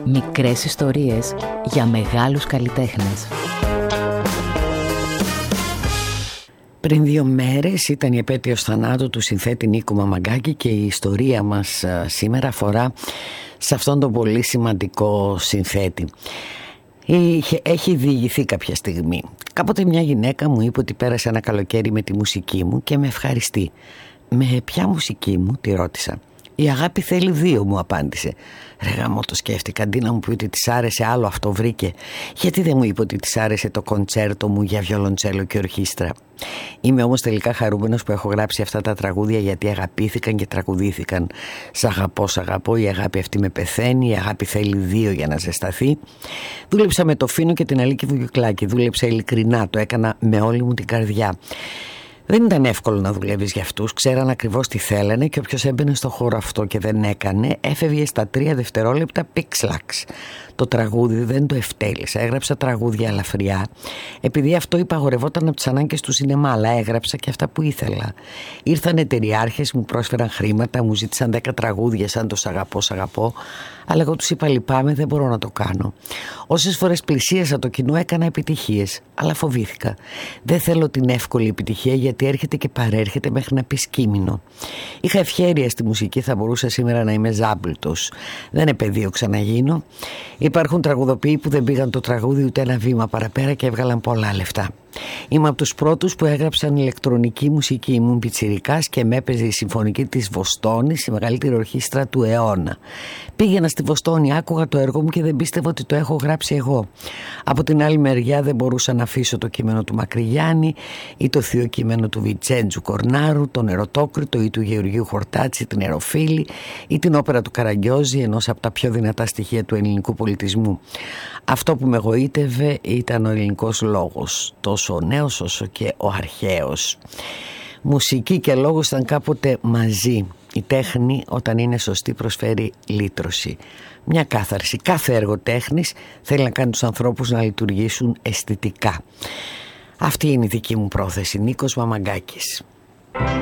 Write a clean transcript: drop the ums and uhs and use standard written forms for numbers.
Μικρές ιστορίες για μεγάλους καλλιτέχνες. Πριν 2 μέρες ήταν η επέτειος θανάτου του συνθέτη Νίκο Μαμαγκάκη και η ιστορία μας σήμερα αφορά σε αυτόν τον πολύ σημαντικό συνθέτη. Έχει διηγηθεί κάποια στιγμή. Κάποτε μια γυναίκα μου είπε ότι πέρασε ένα καλοκαίρι με τη μουσική μου και με ευχαριστεί. «Με ποια μουσική μου?» τη ρώτησα. «Η αγάπη θέλει 2», μου απάντησε. Ρε γαμό, το σκέφτηκα. Αντί να μου πει ότι της άρεσε άλλο, αυτό βρήκε. Γιατί δεν μου είπε ότι της άρεσε το κοντσέρτο μου για βιολοντσέλο και ορχήστρα? Είμαι όμως τελικά χαρούμενος που έχω γράψει αυτά τα τραγούδια, γιατί αγαπήθηκαν και τραγουδήθηκαν. Σ' αγαπώ, σ' αγαπώ, η αγάπη αυτή με πεθαίνει, η αγάπη θέλει 2 για να ζεσταθεί. Δούλεψα με το Φίνο και την Αλίκη Βουγιουκλάκη. Δούλεψα ειλικρινά, το έκανα με όλη μου την καρδιά. Δεν ήταν εύκολο να δουλεύεις για αυτούς, ξέραν ακριβώς τι θέλανε και όποιος έμπαινε στο χώρο αυτό και δεν έκανε, έφευγε στα 3 δευτερόλεπτα πιξλαξ. Το τραγούδι δεν το ευτέλισα, έγραψα τραγούδια ελαφριά, επειδή αυτό υπαγορευόταν από τις ανάγκες του σινεμά, αλλά έγραψα και αυτά που ήθελα. Ήρθαν εταιριάρχες, μου πρόσφεραν χρήματα, μου ζήτησαν 10 τραγούδια σαν το «Σ' αγαπώ, σ' αγαπώ», αλλά εγώ τους είπα λυπάμαι, δεν μπορώ να το κάνω. Όσες φορές πλησίασα το κοινό έκανα επιτυχίες, αλλά φοβήθηκα. Δεν θέλω την εύκολη επιτυχία, γιατί έρχεται και παρέρχεται μέχρι να πεις κείμενο. Είχα ευχέρεια στη μουσική, θα μπορούσα σήμερα να είμαι Ζάμπλουτος. Δεν επεδίωξα να γίνω. Υπάρχουν τραγουδοποιοί που δεν πήγαν το τραγούδι ούτε ένα βήμα παραπέρα και έβγαλαν πολλά λεφτά. Είμαι από τους πρώτους που έγραψαν ηλεκτρονική μουσική. Ήμουν πιτσιρικάς και με έπαιζε η συμφωνική της Βοστόνης, η μεγαλύτερη ορχήστρα του αιώνα. Πήγαινα στη Βοστόνη, άκουγα το έργο μου και δεν πίστευα ότι το έχω γράψει εγώ. Από την άλλη μεριά δεν μπορούσα να αφήσω το κείμενο του Μακρυγιάννη ή το θείο κείμενο του Βιτσέντζου Κορνάρου, τον Ερωτόκριτο ή του Γεωργίου Χορτάτση, την Εροφίλη ή την όπερα του Καραγκιόζη, ενός από τα πιο δυνατά στοιχεία του ελληνικού πολιτισμού. Αυτό που με γοήτευε ήταν ο ελληνικός λόγος, τόσο ο νέος όσο και ο αρχαίος. Μουσική και λόγος ήταν κάποτε μαζί. Η τέχνη, όταν είναι σωστή, προσφέρει λύτρωση, μια κάθαρση. Κάθε έργο τέχνης θέλει να κάνει τους ανθρώπους να λειτουργήσουν αισθητικά. Αυτή είναι η δική μου πρόθεση. Νίκος Μαμαγκάκης.